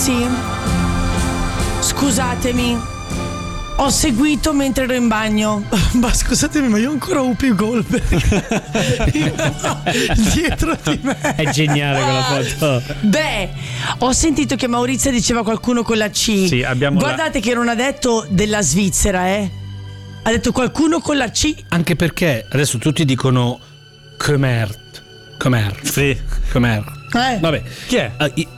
Sì. Scusatemi, ho seguito mentre ero in bagno. Ma scusatemi, ma io ancora ho più gol dietro di me. È geniale quella foto. Beh, ho sentito che Maurizia diceva qualcuno con la C. Sì, abbiamo Guardate che non ha detto della Svizzera, ha detto qualcuno con la C. Anche perché adesso tutti dicono Comert. Sì. Vabbè, Chi è?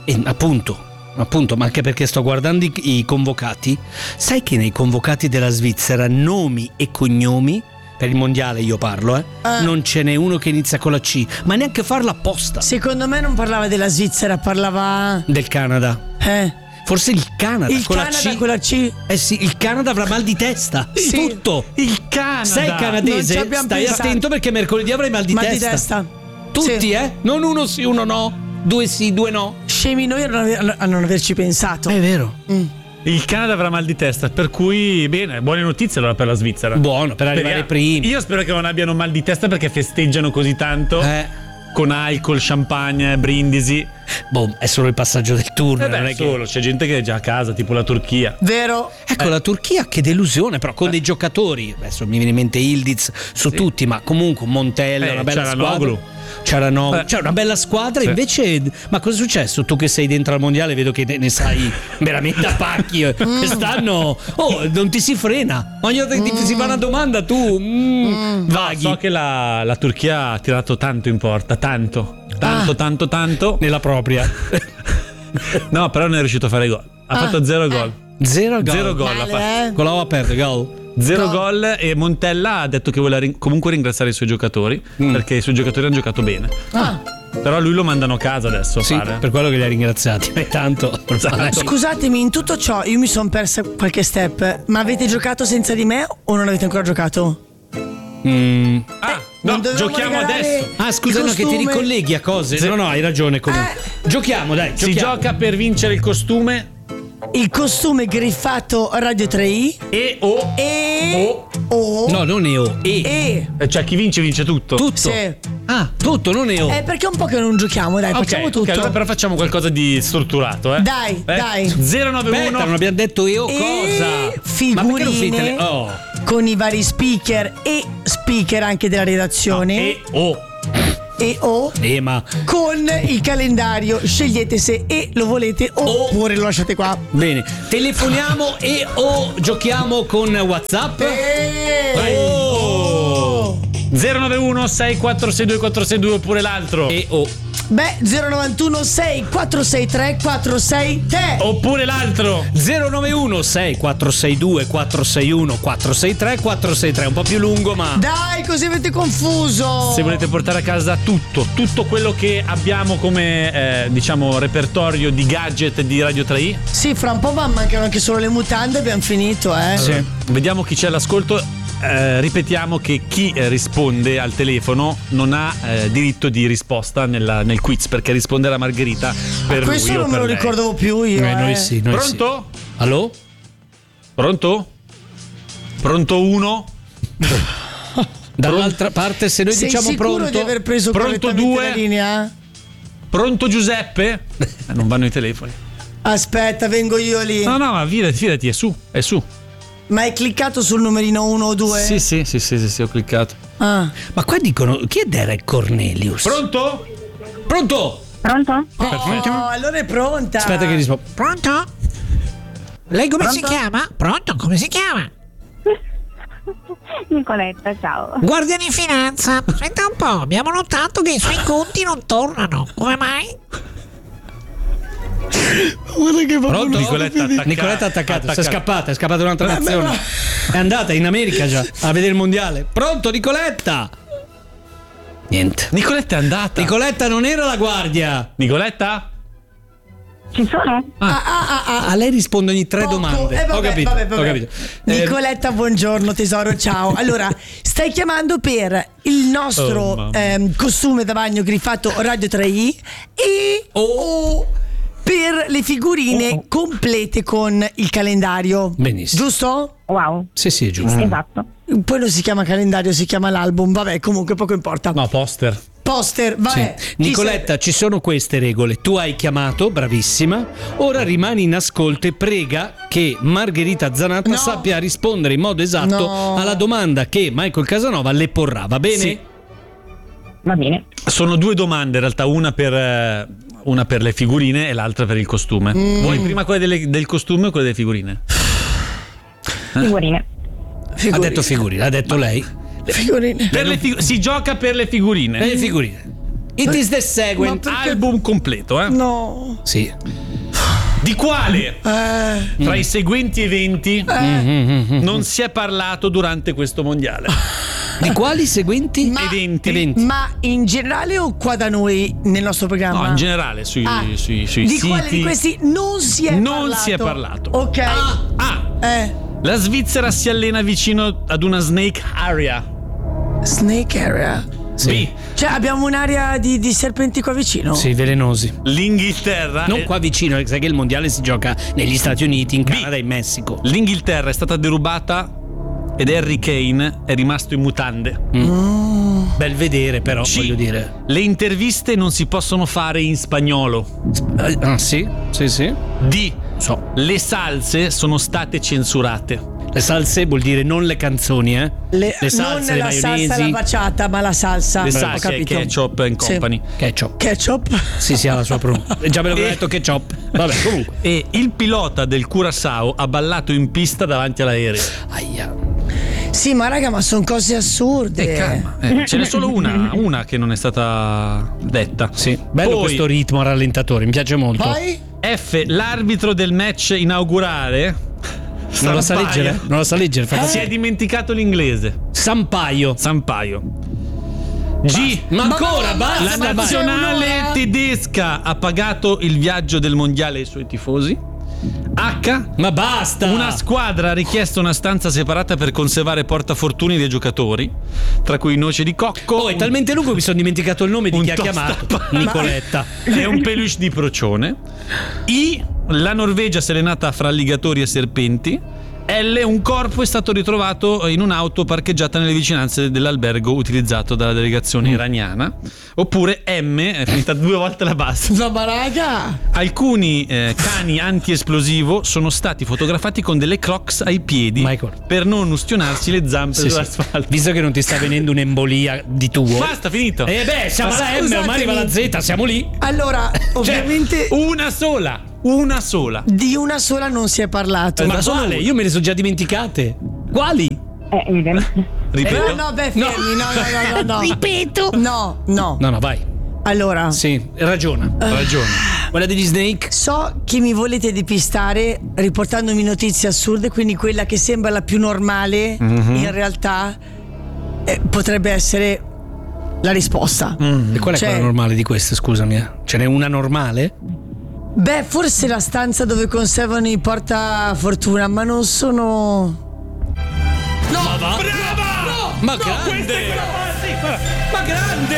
Appunto, ma anche perché sto guardando i convocati. Sai che nei convocati della Svizzera nomi e cognomi, per il mondiale io parlo, non ce n'è uno che inizia con la C, ma neanche farla apposta. Secondo me non parlava della Svizzera, parlava Del Canada. Forse il Canada con la C. Con la C. Eh sì, il Canada avrà mal di testa. Sì. Tutto. Il Canada. Sei canadese? Non ci abbiamo Stai pensato. attento perché mercoledì avrai mal di testa. Tutti, Sì. Non uno sì, uno no. Due sì, due no. Scemi noi a non averci pensato. È vero. Il Canada avrà mal di testa, per cui bene, buone notizie allora per la Svizzera. Buono, per arrivare primi. Io spero che non abbiano mal di testa perché festeggiano così tanto. Con alcol, champagne, brindisi. Boh, è solo il passaggio del turno. Non è solo, c'è gente che è già a casa, tipo la Turchia. Vero? Ecco, la Turchia che delusione, però con dei giocatori. Adesso mi viene in mente Ildiz su tutti, ma comunque Montella, una bella squadra. C'era una bella squadra, invece. Ma cosa è successo? Tu che sei dentro al mondiale, vedo che ne sai veramente a pacchi. Quest'anno non ti si frena. Ogni volta che ti si fa una domanda, tu vaghi. So che la Turchia ha tirato tanto in porta, tanto nella propria. No, però non è riuscito a fare gol. Ha fatto 0 gol. 0 gol. 0 gol ha fatto. Con l'uovo aperto, gol. 0 gol, e Montella ha detto che vuole comunque ringraziare i suoi giocatori perché i suoi giocatori hanno giocato bene. Però lui lo mandano a casa adesso a fare. Per quello che li ha ringraziati. Tanto. Scusatemi, in tutto ciò io mi sono persa qualche step. Ma avete giocato senza di me o non avete ancora giocato? No, regalare giochiamo adesso. Scusa, il no, che ti costume? ricolleghi a cose. No, hai ragione comunque. Giochiamo, dai. Si gioca per vincere il costume. Il costume griffato Radio 3i No, non EO. Cioè chi vince tutto. Tutto. Sì. Tutto, non EO. Perché è un po' che non giochiamo, dai, facciamo tutto. Allora però facciamo qualcosa di strutturato, Dai. 091. Aspetta, non abbiamo detto EO cosa. Figurine con i vari speaker e speaker anche della redazione. Ma con il calendario scegliete se lo volete oppure lo lasciate qua. bene, telefoniamo o giochiamo con WhatsApp. 091 646 2462 oppure l'altro. 091 6463 463 oppure l'altro. 091 6462 461 463 463, un po' più lungo, ma dai, così avete confuso. Se volete portare a casa tutto quello che abbiamo come diciamo repertorio di gadget di Radio 3i. Sì, fra un po' mancano anche solo le mutande, abbiamo finito, Sì. Vediamo chi c'è all'ascolto. Ripetiamo che chi risponde al telefono non ha diritto di risposta nel quiz, perché rispondere a Margherita per questo lui o non me per lo lei. ricordavo più io. noi sì. Pronto? Sì. Allo? Pronto 1? Dall'altra parte, se noi Sei diciamo sicuro pronto di aver preso Pronto correttamente 2? la linea? Pronto Giuseppe? Non vanno i telefoni. Aspetta, vengo io lì. No, ma fidati, è su. Ma hai cliccato sul numerino 1 o 2? Sì, ho cliccato. Ah. Ma qua dicono chi è Derek Cornelius? Pronto? Pronto? Oh, allora è pronta. Aspetta che rispondo. Pronto? Lei come si chiama? Pronto? Come si chiama? Nicoletta, ciao. Guardia di finanza. Senta un po', abbiamo notato che i suoi conti non tornano. Come mai? Guarda che Pronto? Nicoletta attaccata. È scappata un'altra nazione. È andata in America già a vedere il mondiale. Pronto, Nicoletta? Niente. Nicoletta è andata. Nicoletta non era la guardia. Nicoletta? Ci sono? A lei risponde ogni 3 domande. Ho capito. Nicoletta, buongiorno tesoro, ciao. Allora, stai chiamando per il nostro costume da bagno griffato Radio 3i e per le figurine complete con il calendario. Benissimo. Giusto? Wow. Sì, è giusto. Esatto. Poi non si chiama calendario, si chiama l'album. Vabbè, comunque poco importa. No, poster. Poster, vai. Sì. Nicoletta, ci sono queste regole. Tu hai chiamato, bravissima. Ora rimani in ascolto e prega che Margherita Zanatta sappia rispondere in modo esatto alla domanda che Michael Casanova le porrà. Va bene? Sì. Va bene. Sono 2 domande in realtà, una per le figurine e l'altra per il costume. Vuoi prima quella del costume o quella delle figurine? Figurine. Ha detto figurine, ha detto lei. Le figurine. Si gioca per le figurine. Le figurine. It is the seguent album completo, No. Sì. Di quale tra i seguenti eventi non si è parlato durante questo mondiale? Di quali seguenti eventi? Ma in generale o qua da noi nel nostro programma? No, in generale sui di siti. quali di questi non si è parlato? Ok. La Svizzera si allena vicino ad una snake area. Snake area? Sì. Cioè abbiamo un'area di serpenti qua vicino? Sì, velenosi. L'Inghilterra non qua vicino, sai che il mondiale si gioca negli Stati Uniti, in Canada e in Messico. L'Inghilterra è stata derubata ed Harry Kane è rimasto in mutande. Bel vedere, però, voglio dire. Le interviste non si possono fare in spagnolo. Sì. D. Le salse sono state censurate. Le salse vuol dire non le canzoni, Le salse, non le la maionesi. salsa, la baciata, ma la salsa. Le salse, ketchup and company. Ketchup? Sì, ha la sua pronuncia. Già me l'ho detto ketchup. Vabbè, comunque. E il pilota del Curaçao ha ballato in pista davanti all'aereo. Aia. Sì, ma raga, ma sono cose assurde. Calma. Ce n'è solo una che non è stata detta. Sì. Bello questo ritmo a rallentatore, mi piace molto. Poi? F. L'arbitro del match inaugurale. Non la sa leggere? Non la sa leggere? Si è dimenticato l'inglese. Sampaio. G. Ma ancora basta. La nazionale tedesca ha pagato il viaggio del mondiale ai suoi tifosi. H. Ma basta. Una squadra ha richiesto una stanza separata per conservare portafortuni dei giocatori, tra cui noce di cocco. È talmente lungo che mi sono dimenticato il nome di chi ha chiamato. Nicoletta. E un peluche di procione. I. La Norvegia si è allenata fra alligatori e serpenti. L. Un corpo è stato ritrovato in un'auto parcheggiata nelle vicinanze dell'albergo utilizzato dalla delegazione iraniana. Oppure M. È finita 2 volte la base. No, ma raga. Alcuni cani antiesplosivo sono stati fotografati con delle Crocs ai piedi, Michael, per non ustionarsi le zampe sull'asfalto. Visto che non ti sta venendo un'embolia di tuo. Basta, finito. Siamo alla M, ormai arriva la Z, siamo lì. Allora, ovviamente una sola. Di una sola non si è parlato. Ma quale? Io me ne sono già dimenticate. Quali? Ripeto? No, fermi. No. Ripeto. No, vai. Allora. Sì, ragiona. Quella degli Snake. So che mi volete depistare riportandomi notizie assurde, quindi quella che sembra la più normale in realtà potrebbe essere la risposta. E qual è quella normale di queste, scusami? Ce n'è una normale? Beh, forse la stanza dove conservano i portafortuna, ma non sono... No, ma va? Brava! No, ma grande! Ma grande!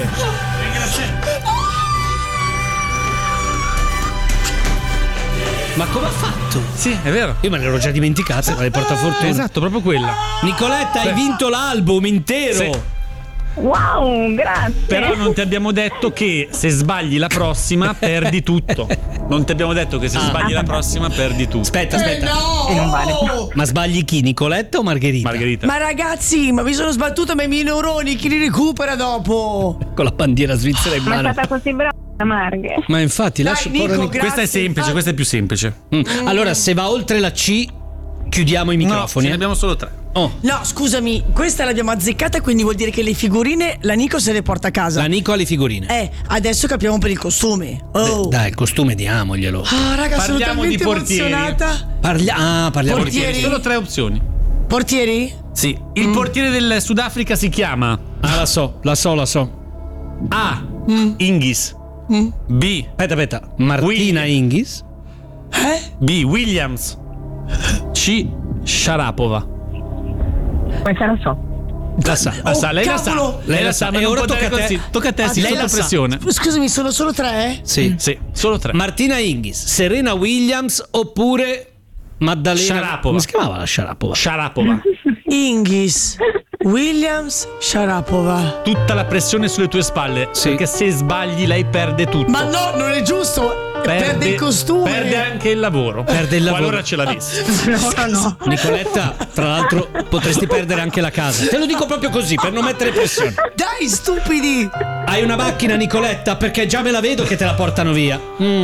Ma come ha fatto? Sì, è vero. Io me l'ero già dimenticata, ma le portafortuna. Esatto, proprio quella. Nicoletta, hai vinto l'album intero. Sì. Wow, grazie. Però non ti abbiamo detto che se sbagli la prossima perdi tutto. Non ti abbiamo detto che se sbagli la prossima perdi tutto. Aspetta. Non vale. Ma sbagli chi? Nicoletta o Margherita? Ma ragazzi, ma mi sono sbattuta, ma i miei neuroni chi li recupera dopo? Con la bandiera svizzera in Ma è mano. stata così brava, Marghe. Ma infatti, lascia Nico, grazie. Questa è semplice, questa è più semplice. Allora, se va oltre la C, chiudiamo i microfoni. Ne abbiamo solo 3. No, scusami, questa l'abbiamo azzeccata, quindi vuol dire che le figurine la Nico se le porta a casa. La Nico ha le figurine. Adesso capiamo per il costume. Dai, il costume diamoglielo. Raga, sono Parliamo di talmente portieri. emozionata. Parliamo di Portieri. Solo 3 opzioni. Portieri? Sì. Il portiere del Sudafrica si chiama La so. A. Hingis. B. Aspetta. Martina Hingis. B. Williams. C. Sharapova. Questa la so. La sa, lei cavolo. la sa, ma E non ora può tocca a dare te. così. Tocca a te, sì, Lei sotto la sa. pressione. Scusami, sono solo 3? Sì. Sì, solo 3. Martina Hingis, Serena Williams oppure Maddalena Sharapova. Come si chiamava la Sharapova? Sharapova. Hingis, Williams Sharapova. Tutta la pressione sulle tue spalle. Sì. Perché se sbagli lei perde tutto. Ma no, non è giusto. Perde il costume. Perde anche il lavoro. Perde il lavoro. Qualora ce l'avessi. No. Nicoletta, tra l'altro potresti perdere anche la casa. Te lo dico proprio così, per non mettere pressione. Dai, stupidi. Hai una macchina, Nicoletta? Perché già me la vedo che te la portano via.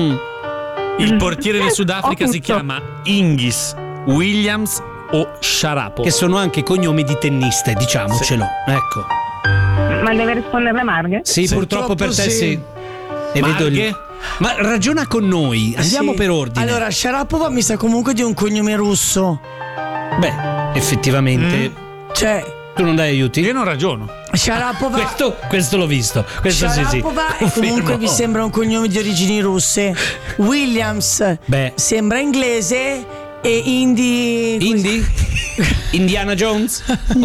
Il portiere del Sudafrica Ho si tutto. chiama Hingis Williams o Sharapova. Che sono anche cognomi di tenniste, diciamocelo. Ecco. Ma deve rispondere Marghe? Sì, purtroppo per te sì. sì. E Marghe? vedo lì. Ma ragiona con noi, andiamo Sì. per ordine. Allora, Sharapova mi sa comunque di un cognome russo. Beh, effettivamente. Cioè, Tu non dai aiuti? Io non ragiono. Sharapova. Questo l'ho visto. Questo sì, sì. Sharapova comunque Confermo. mi sembra un cognome di origini russe. Williams Beh. sembra inglese e Indy? Indiana Jones?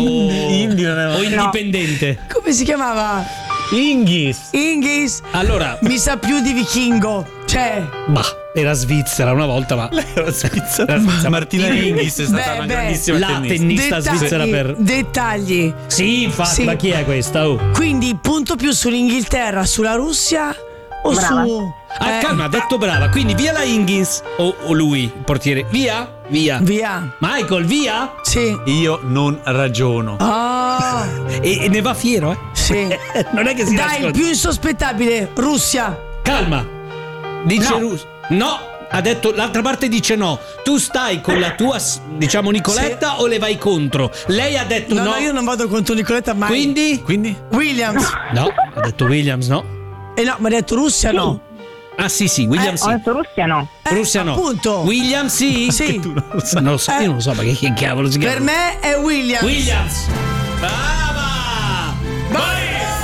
O indipendente? come si chiamava? Hingis. Inghis. Allora, Mi sa più di vichingo. Cioè, bah, era Svizzera una volta, ma Era Svizzera. Martina Hingis è stata una grandissima la tennista. tennista svizzera per. dettagli. Sì, infatti, Sì. ma chi è questa? Oh. Quindi punto più sull'Inghilterra, sulla Russia o Brava. su Calma, ha detto brava. Quindi via la Higgins o lui, il portiere. Via? via. Michael, via? Sì. Io non ragiono. Ah, E ne va fiero, eh? sì. Non è che si Dai, il nasconde. più insospettabile, Russia. Calma. Dice No, ha detto l'altra parte dice no. Tu stai con la tua, diciamo, Nicoletta o le vai contro? Lei ha detto no. No, io non vado contro Nicoletta mai. Quindi? Williams. No, ha detto Williams, no. No, ma ha detto Russia no. Ah sì, Williams Ho sì. detto Russia no. Russia no. appunto. Williams sì. Sì. Non lo so, io non lo so, ma che cavolo si chiama? Per me è Williams. Williams. Brava! Vai!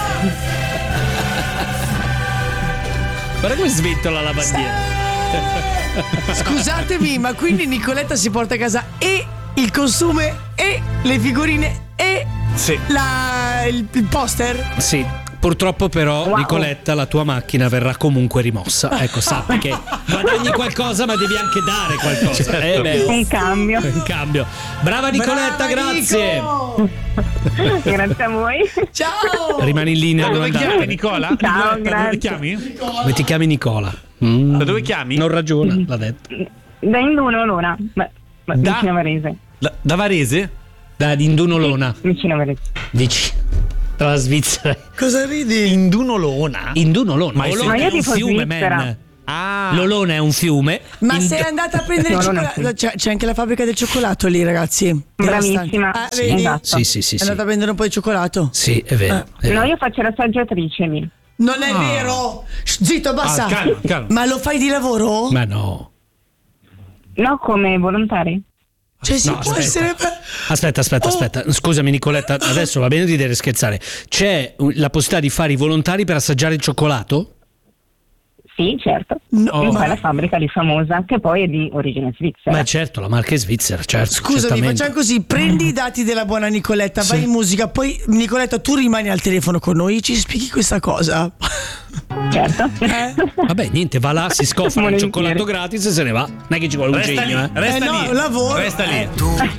Guarda come sventola la bandiera. Scusatemi, ma quindi Nicoletta si porta a casa e il costume e le figurine e Sì. il poster? Sì. Purtroppo però, Wow. Nicoletta, la tua macchina verrà comunque rimossa. Ecco, sappi che guadagni qualcosa, ma devi anche dare qualcosa. Certo. Un cambio. In cambio. Brava Nicoletta, Brava, grazie. Nico! Grazie a voi. Ciao! Rimani in linea. Dove devo andare. chiami, Nicola? Ciao, Dove grazie. chiami? Come ti chiami Nicola? Da dove chiami? Non ragiona, l'ha detto. Da Induno Luna. Da? Vicino a Varese. Da Varese? Da Indunolona, Vicino a Varese. dici. Tra la Svizzera. Cosa ridi? Indunolona? Indunolona. Ma Olona io è un tifo fiume, Svizzera. man. Ah. L'Olona è un fiume. Ma sei andata a prendere il No, non è cioccolato? C'è anche la fabbrica del cioccolato lì, ragazzi. Bravissima. Ah, Sì, vedi? esatto. Sì. È andata a prendere un po' di cioccolato. Sì, è vero. è No, vero. io faccio l'assaggiatrice lì. Non è vero! Zitto, basta! Calma. Ma lo fai di lavoro? Ma no. No, come volontari. Cioè, si No, può aspetta. essere. Aspetta. Scusami, Nicoletta, adesso va bene ridere e scherzare. C'è la possibilità di fare i volontari per assaggiare il cioccolato? Sì, certo. No, In ma- quella fabbrica lì famosa, che poi è di origine svizzera. Ma certo, la marca è svizzera, certo. Scusami, certamente. facciamo così: prendi i dati della buona Nicoletta, vai in musica, poi Nicoletta, tu rimani al telefono con noi, ci spieghi questa cosa. Certo. Vabbè, niente, va là, si scoffa il Volentieri. cioccolato gratis e se ne va. Non è che ci vuole un Resta genio, lì, eh. resta no, lì. lavoro. Resta lì.